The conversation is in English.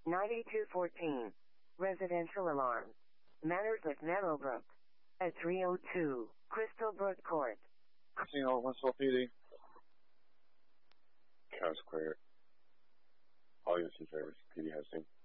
9214. Residential alarm. Manners at Meadowbrook. At 302 Crystalbrook Court. Casino, Winslow PD. Cows clear. All units and drivers, PD has seen.